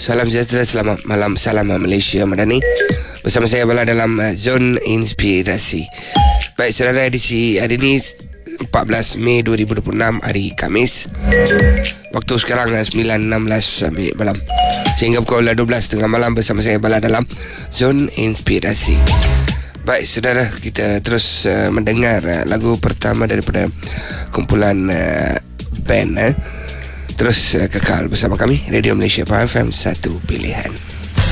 Salam sejahtera, selamat malam. Salam Malaysia Madani. Bersama saya Bala dalam Zon Inspirasi. Baik, saudara, edisi hari ini 14 Mei 2026, hari Khamis. Waktu sekarang 9.16 minit malam. Sehingga pukul 12.30 malam bersama saya Bala dalam Zon Inspirasi. Baik, saudara, kita terus mendengar lagu pertama daripada kumpulan band. Terus kekal bersama kami, Radio Malaysia FM, satu pilihan.